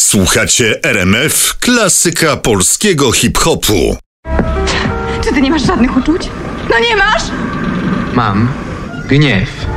Słuchacie RMF, klasyka polskiego hip-hopu. Czy ty nie masz żadnych uczuć? No nie masz? Mam gniew.